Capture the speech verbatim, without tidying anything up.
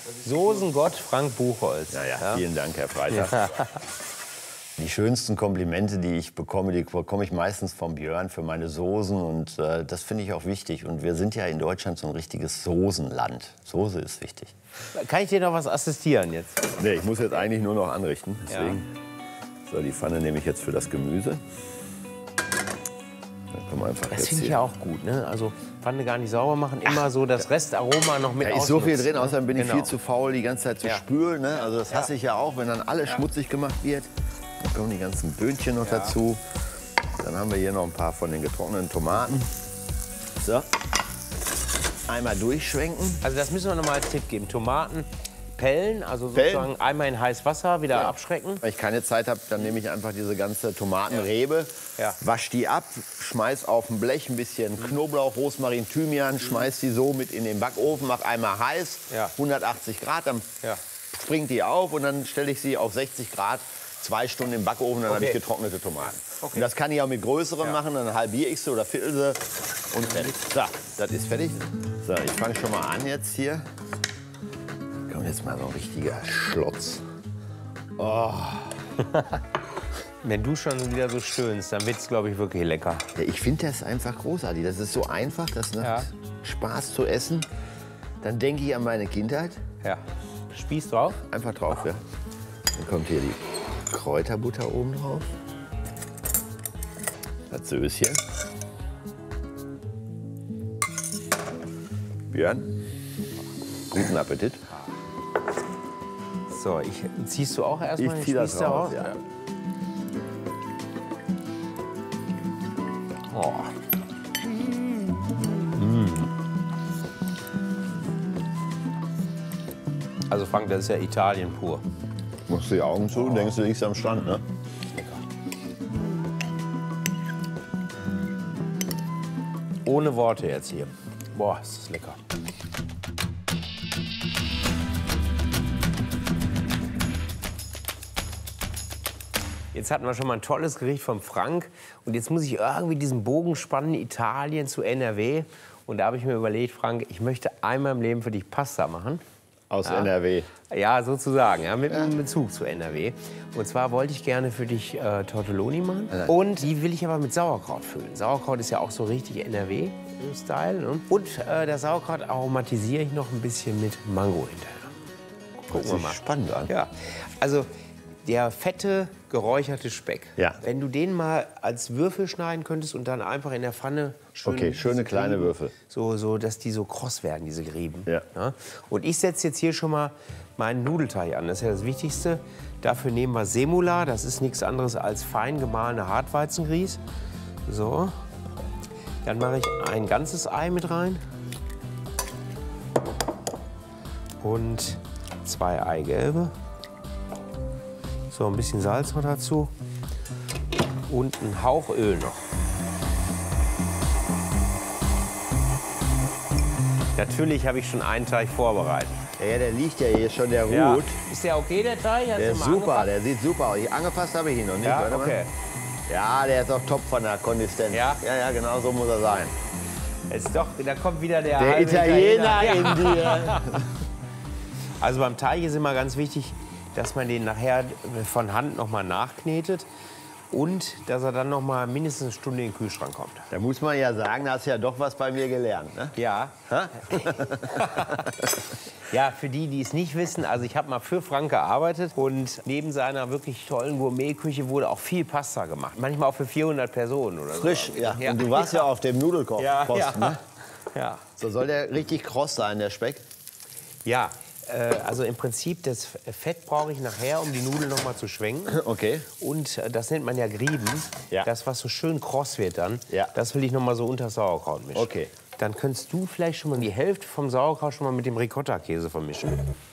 Soßengott Frank Buchholz. Ja, ja, vielen Dank, Herr Freitag. Ja. Die schönsten Komplimente, die ich bekomme, die bekomme ich meistens vom Björn für meine Soßen. Und äh, das finde ich auch wichtig. Und wir sind ja in Deutschland so ein richtiges Soßenland. Soße ist wichtig. Kann ich dir noch was assistieren jetzt? Nee, ich muss jetzt eigentlich nur noch anrichten. Deswegen. Ja. So, die Pfanne nehme ich jetzt für das Gemüse. Dann können wir einfach das jetzt finde ich hier. ja auch gut. Ne? Also Pfanne gar nicht sauber machen, immer so das Restaroma noch mit Da ist so viel ausnutzen, drin, außerdem bin ich genau. viel zu faul, die ganze Zeit zu Ja. spülen. Ne? Also das hasse Ja. ich ja auch, wenn dann alles Ja. schmutzig gemacht wird. Dann kommen die ganzen Böhnchen noch Ja. dazu. Dann haben wir hier noch ein paar von den getrockneten Tomaten. So. Einmal durchschwenken. Also das müssen wir noch mal als Tipp geben. Tomaten pellen, also Pellen. sozusagen einmal in heißes Wasser, wieder Ja. abschrecken. Wenn ich keine Zeit habe, dann nehme ich einfach diese ganze Tomatenrebe, Ja. wasch die ab, schmeiß auf ein Blech ein bisschen Knoblauch, Rosmarin, Thymian, schmeiß die so mit in den Backofen, mach einmal heiß, Ja. hundertachtzig Grad, dann Ja. springt die auf und dann stelle ich sie auf sechzig Grad, zwei Stunden im Backofen, dann habe ich Okay. getrocknete Tomaten. Okay. Und das kann ich auch mit größeren Ja. machen, dann halbiere ich sie oder viertel sie und fertig. So, das ist fertig. So, ich fange schon mal an jetzt hier. Kommt jetzt mal so ein richtiger Schlotz. Wenn du schon wieder so stöhnst, dann wird es, glaube ich, wirklich lecker. Ja, ich finde das einfach großartig. Das ist so einfach, das macht Ja. Spaß zu essen. Dann denke ich an meine Kindheit. Ja. Spieß drauf. Einfach drauf, ja. Dann kommt hier die Kräuterbutter oben drauf. Das Söschen. Björn, guten Appetit. So, ich, ziehst du auch erstmal Ich den zieh das Spieß da raus, raus? ja. Oh. Mm. Also Frank, das ist ja Italien pur. Machst du die Augen zu und denkst, du liegst am Strand, ne? Ohne Worte jetzt hier. Boah, ist das lecker. Jetzt hatten wir schon mal ein tolles Gericht vom Frank. Und jetzt muss ich irgendwie diesen Bogen spannen, Italien zu N R W. Und da habe ich mir überlegt, Frank, ich möchte einmal im Leben für dich Pasta machen. Aus Ja. N R W. Ja, sozusagen, ja, mit einem Bezug zu N R W. Und zwar wollte ich gerne für dich äh, Tortelloni machen. Und die will ich aber mit Sauerkraut füllen. Sauerkraut ist ja auch so richtig N R W-Style. Ne? Und äh, das Sauerkraut aromatisiere ich noch ein bisschen mit Mango hinterher. Gucken wir mal. Spannend an. Ja, also der fette, geräucherte Speck. Ja. Wenn du den mal als Würfel schneiden könntest und dann einfach in der Pfanne schön Okay, schöne diese kleine Grieben, Würfel. So, so, dass die so kross werden, diese Grieben. Ja. Und ich setze jetzt hier schon mal meinen Nudelteig an. Das ist ja das Wichtigste. Dafür nehmen wir Semula. Das ist nichts anderes als fein gemahlene Hartweizengrieß. So. Dann mache ich ein ganzes Ei mit rein. Und zwei Eigelbe. So, ein bisschen Salz noch dazu. Und ein Hauch Öl noch. Natürlich habe ich schon einen Teig vorbereitet. Ja, ja, der liegt ja hier schon, der ruht. Ja. Ist der okay, der Teig? Hast Der du ist mal super, angepasst? der sieht super aus. Angepasst habe ich ihn noch nicht. Ja, Warte mal. okay. Ja, der ist auch top von der Konsistenz. Ja? ja, ja, genau so muss er sein. Ist doch, da kommt wieder der, Der halbe Italiener Ja. in dir. Also beim Teig ist immer ganz wichtig, dass man den nachher von Hand noch mal nachknetet und dass er dann noch mal mindestens eine Stunde in den Kühlschrank kommt. Da muss man ja sagen, da hast du ja doch was bei mir gelernt. Ne? Ja. Ja, für die, die es nicht wissen, also ich habe mal für Frank gearbeitet und neben seiner wirklich tollen Gourmetküche wurde auch viel Pasta gemacht. Manchmal auch für vierhundert Personen oder Frisch, so. ja. Und du warst ja, auf dem Nudelkochposten. Ja, ja. Ne? Ja. So soll der richtig kross sein, der Speck. Ja, äh, also im Prinzip das Fett brauche ich nachher, um die Nudeln noch mal zu schwenken. Okay. Und äh, das nennt man ja Grieben. Ja. Das, was so schön kross wird dann, Ja. das will ich noch mal so unter das Sauerkraut mischen. Okay. Dann könntest du vielleicht schon mal die Hälfte vom Sauerkraut schon mal mit dem Ricotta-Käse vermischen.